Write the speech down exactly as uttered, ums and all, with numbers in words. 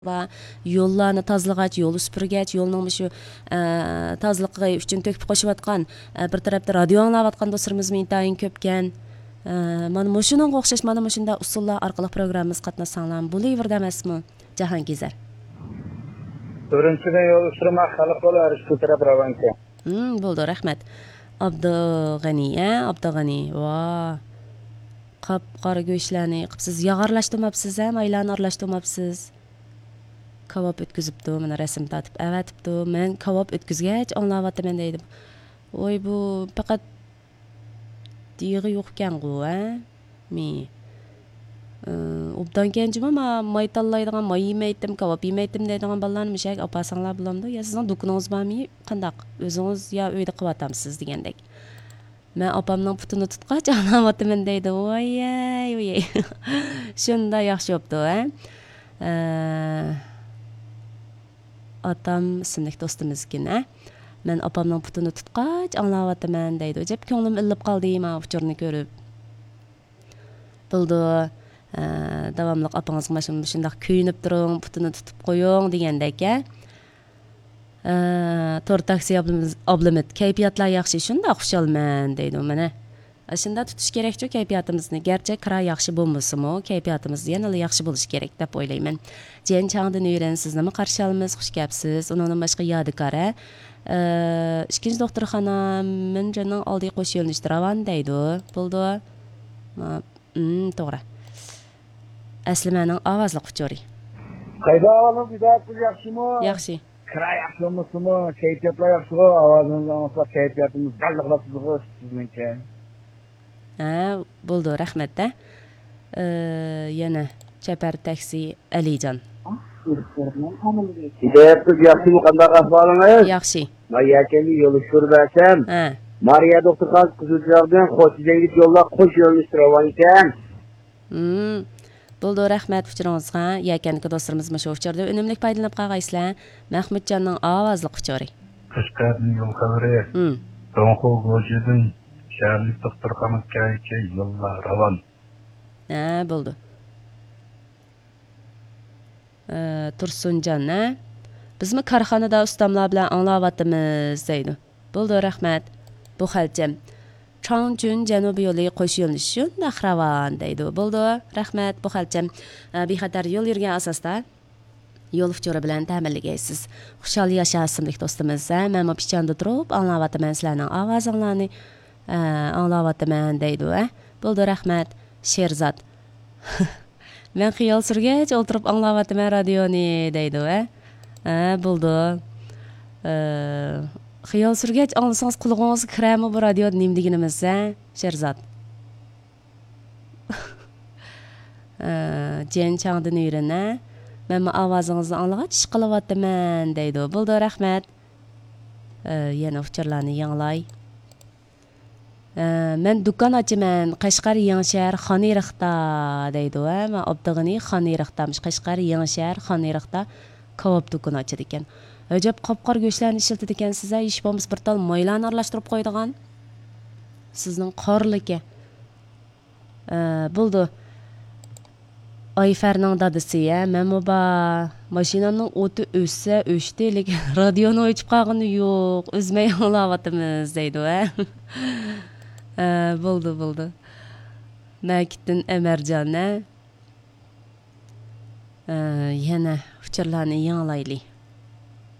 va yo'llarni tozalagach, yo'l supurgach, yo'lning shu tozaligi uchun to'kib qo'shayotgan bir tarafda radio anglayotgan do'stlarimiz intayin ko'pkan. Mana mushuning o'xshash mana mushunda usullar orqali programmamiz qatnashsanglar bo'laverdi emasmi? Jahongizar. Birinchidan yo'l surma xalq bo'lar, shu taraf ravanka. Hmm, bo'ldi, rahmat. Abdug'ani, a, Abdug'ani. Va. Qop qora go'shlarni qilibsiz, yog'arlashtirmabsiz, a, maylarni aralashtirmabsiz. Kavob o'tkazibdi, mana rasm tatib avatibdi. Men kavob o'tkazgach anglayapman deydi. Voy bu faqat diyig'i yo'q ekan-ku, a? Me. Obdan kenjimi ma may tallaydigan, may yemaydim, kavob yemaydim deydigan balalarni mishak apasanglar bilamdi. Ya sizning dukuningiz bormi? Qandaq? O'zingiz ya uyda qilatamsiz degandek. Men opamning putini tutqach anglayapman deydi. Voy, voy. Shunda yaxshi bo'pti, a? Atam ismli do'stimizkin, a? Men opamning putini tutqach anglayapman deydi. Jep ko'nglim illib qoldi men uchurni ko'rib. Bildi. Davamlı apangizga mashina shundaq kuyinib turing, putini tutib qo'ying degandek, a? Tor taksi ablamit, kayfiyatlar yaxshi, shunda xushalman deydi mana. Shunda tutish kerak-ku kayfiyatimizni. Garchi kira yaxshi bo'lmasa-mu, kayfiyatimiz yana yaxshi bo'lishi kerak deb o'ylayman. Jen changdan o'yran sizni qarshi olamiz, xush kelibsiz. Uningdan boshqa yodikor, a? ikkinchi doktorxona men joning oldi qo'sh yo'lnishda ravan deydi. Bo'ldi. Hmm, to'g'ri. Asli mening ovozli quchori. Qayda avvalni bidatib yaxshimi? Yaxshi. Kira yaxshi bo'lmasmi? Kayfiyatlar yaxshimi? Ovozingiz olmasa kayfiyatimiz balliqlab sizningcha. Ha, bo'ldi, rahmat da. Yana chapar taksi Alijon. Hidayatsiz yaxshimi, qanday ahvolingiz? Yaxshi. Men yakani yo'l suribasam. Ha. Mariya doktorxon Qiziljardan Xo'jaydagi yo'llar qo'sh yo'lnishtirgan ekan. Hmm. Bo'ldi, rahmat fichringizga. Yakanki do'stlarimiz mana shu uchurda unumli foydalanib qolgaysizlar. Mahmudjonning ovozli quchori. Qashqarning yo'l xabari. Hmm. To'nqo Go'jidan shaharlik doktorxonaga yo'llar ravon. Ha, bo'ldi. Tursunjon, a? Bizmi korxonada ustamlar bilan anglayapmiz deydi. Bo'ldi, rahmat. Bu xalcham. Changchun janubiy yo'li qo'sh yo'lnish shunday ravan deydi. Bo'ldi, rahmat. Bu xalcham bexatar yo'l yurgan asosda yo'l uchuri bilan ta'minlagaysiz. Xushal yashasizlik do'stimiz. Men mo pichanda turib anglayapman sizlarning ovozinglarni. Anglayapman deydi, a? Bo'ldi, rahmat. Sherzod. Men xiyol surgach o'tirib anglayapman radioni deydi, a? Ha, bo'ldi. Xiyol surgach anglasangiz qulog'ingiz kirami bu radio nim deganimiz, a? Sherzod. Jen changdan yurina. Men ovozingizni anglagach ish qilyapman deydi. Bo'ldi, rahmat. Yana uchurlarni yanglay. Men do'kon ochaman, Qashqar Yanshar Xoniriqda deydi, a? Men Abdug'ani Xoniriqdamish, Qashqar Yanshar Xoniriqda kavob do'kon ochadi ekan. Ajab qop-qor go'shlarni ishlatadi ekansiz, ish bo'lmas bir tal moylarni aralashtirib qo'ydigan. Sizning qorligi. Bo'ldi. Ayfarning dadisi, ya, men moba mashinamning o'ti o'ssa, o'shdi, lekin radioni o'chib qolgani yo'q, o'zmay anglayapmiz deydi, a? Bo'ldi, bo'ldi. Makitdan Amarjon, a? Yana uchurlarni yanglaylik.